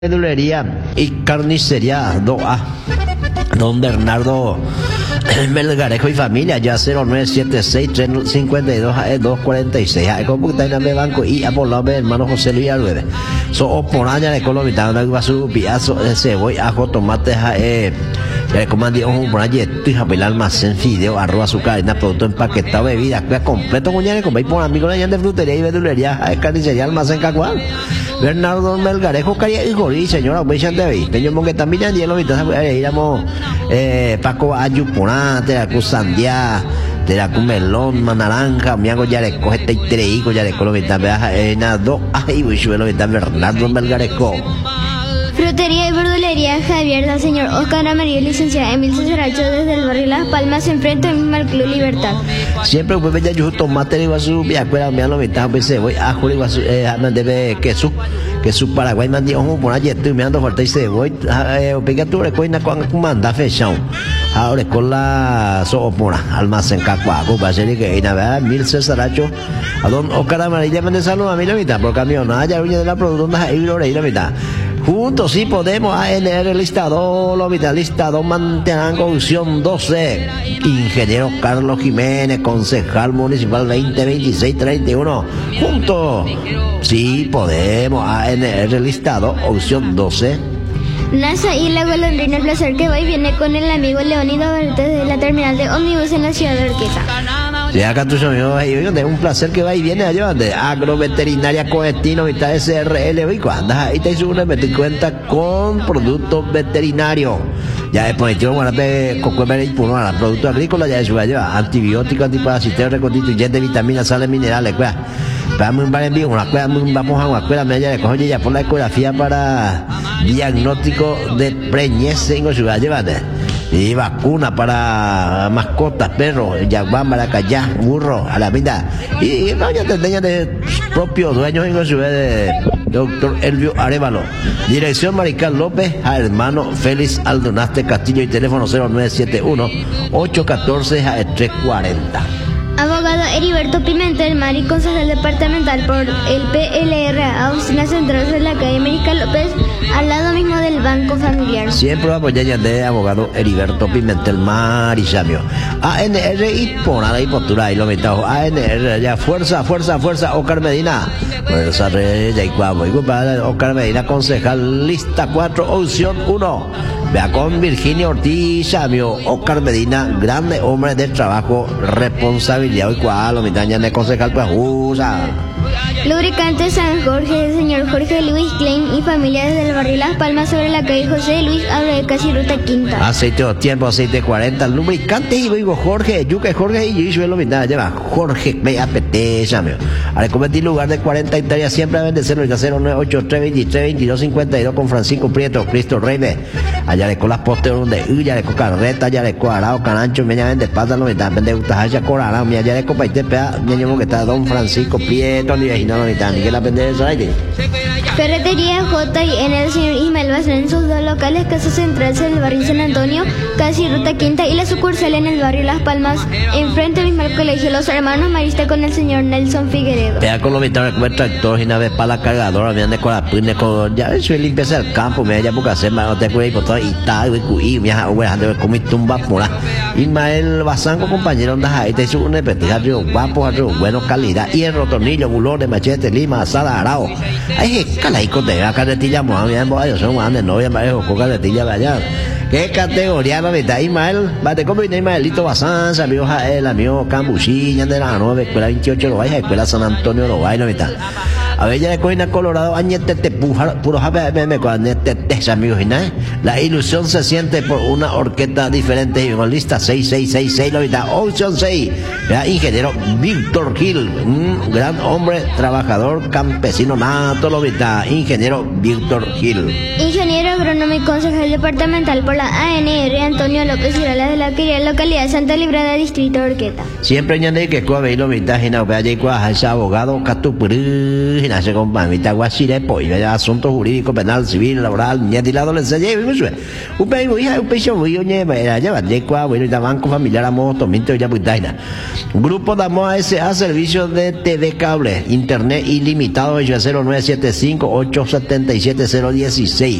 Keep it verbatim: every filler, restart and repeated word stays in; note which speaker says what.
Speaker 1: Verdulería y carnicería dos A, don Bernardo Melgarejo y familia, ya cero nueve siete seis tres cinco dos dos cuatro seis, a computadora de banco y a por la hermano José Luis Alvarez. So oporaña de colombia, de guasu, piazo de cebolla, ajo, tomate, eh, ya comandé un proyecto y el almacén fideo, arroz, azúcar, harina, producto empaquetado, bebidas, completo, muñeca, con por amigos de frutería y verdulería, carnicería, almacén cacual. Bernardo Melgarejo, Caria y Gorí, señora, voy a ver. Tengo que también ya lo visto, íbamos Paco Ayupona, Teracu Sandía, Teracu Melón, Naranja, me hago ya le coge este treico, ya le coloco, eh, nada, ay, voy a ver, Bernardo Melgarejo.
Speaker 2: Frutería y verdulería Javier, del señor Oscar Amarillo, licenciada Emil Cesaracho, desde el barrio Las Palmas, enfrente al Club Libertad.
Speaker 1: Siempre pues ya yo tomate y guasu, ya cuela me lo mitad, pues voy a jugar guasu, eh, mandé queso, queso Paraguay, mandé ojo por allí, estoy me ando falta y se voy, eh, pega tu recoina con manda fechado. Ahora con la soopora, almacén cacuaco, va a ser que hay nada, Emil Cesaracho, a don Oscar Amarillo, me saludo a mi la mitad, por camión, ya viene de la producción de Ibro y la mitad. Juntos sí podemos, A N R listado, lo vital listado, mantengan opción doce. Ingeniero Carlos Jiménez, concejal municipal veinte veintiséis treinta y uno. Juntos sí podemos, A N R listado, opción doce.
Speaker 2: NASA y la golondrina, el placer que va y viene con el amigo Leonido Verte desde la terminal de ómnibus en la ciudad de Urquiza.
Speaker 1: Sí, acá tus amigos, es un placer que va y viene allá de Agroveterinaria Coestino, mitad S R L, y cuando ahí te seguro me te cuenta con productos veterinarios. Ya después yo bueno, cocuemer y pulmón, productos agrícolas, ya eso va a llevar antibióticos, antiparasitarios, reconstituyentes, vitaminas, sales minerales, cuida. Vamos a envío una escuela, vamos a una escuela media de cojones ya por la ecografía para diagnóstico de preñez en su llevate. Y vacuna para mascotas, perros, yaguán, maracayá, burro, a la vida. Y no, ya tenía de propios dueños en la ciudad de doctor Elvio Arevalo. Dirección Marical López, a hermano Félix Aldonaste Castillo y teléfono cero nueve siete uno ocho uno cuatro tres cuatro cero.
Speaker 2: Abogado Heriberto Pimentel Mari, concejal departamental por el P L R A, oficina central de la calle América López, al lado mismo del Banco Familiar.
Speaker 1: Siempre apoyar ya de abogado Heriberto Pimentel Mari Samio. A N R y por nada y postura y lo mitad. A N R ya fuerza, fuerza, fuerza. Oscar Medina. Fuerza re ya y cuavo. Y Oscar Medina, concejal lista cuatro, opción uno. Vea con Virginia Ortiz Samio, Oscar Medina, grande hombre de trabajo, responsabilidad y cual, lo mitad ya de concejal pues usa.
Speaker 2: Lubricante San Jorge, el señor Jorge Luis Klein y familia desde el barrio Las Palmas sobre la calle José Luis Abre casi ruta quinta.
Speaker 1: Aceite de tiempo, aceite cuarenta, lubricante y digo Jorge, yuca Jorge y yo lo mitad lleva Jorge, me apetece, Samio. Al convertir lugar de cuarenta hectáreas siempre a venderlo ya cero nueve ocho tres veintitrés veintidós cincuenta y dos con Francisco Prieto, Cristo Reyes. Allá le con las postes donde ya le con carreta, ya le con arao, canancho, me llaman de espalda, lo mitad, vende utaja, corara, me allá le con paite pea, me llamo que está don Francisco Prieto, ni vecino, no, ni tan, ni que la vende eso ahí.
Speaker 2: Ferretería J y N del señor Ismael Bazán en sus dos locales, Casa Central en el barrio San Antonio, casi ruta quinta, y la sucursal en el barrio Las Palmas, enfrente mismo al colegio Los Hermanos Marista con el señor Nelson Figueredo.
Speaker 1: Vea con lo mitad, me tractor y una vez para la cargadora, me ande con la pune, con, ya soy limpieza del campo, me haya porque hacer, no te acuerdas, por todo, y tal, y me ha, güey, ande con mi tumba por ahí. Ismael Bazán con compañero, anda ahí, te hizo un repetido, guapo, bueno, calidad, hierro, tornillo, bulones, machete, lima, asada, arao. Ay, calaico de acá de tilla, yo soy un de novia, me dejo coca de tilla allá. ¿Qué categoría la mitad? Ismael, bate como Ismaelito Bazán, amigo Jael, amigo Cambuchilla, de la nueva escuela veintiocho, lo vaya, escuela San Antonio, lo vaya, la mitad. A ver, ya de Coina Colorado, añete te puja, puro jabe, me me añete te, amigos, y nada. La ilusión se siente por una orquesta diferente y con lista seis seis seis seis, la mitad, opción seis. Vea, ingeniero Víctor Gil, un gran hombre, trabajador, campesino, nato, lo mitad, ingeniero Víctor Gil.
Speaker 2: Ingeniero agrónomo y concejal departamental por la A N R Antonio López Girala de la querida localidad Santa Librada, distrito de Urqueta.
Speaker 1: Siempre ñande que coa veilo mitad, y no vea, ya ese abogado, catupurú, Ina se compamita guachire po y asunto jurídico penal civil laboral ni de la adolescencia y mucho un país hija un país muy oye era ya de qua bueno ya banco familiar amo tomito ya putaina grupo de Amoa S A servicio de T V cable internet ilimitado cero nueve siete cinco ocho siete siete cero uno seis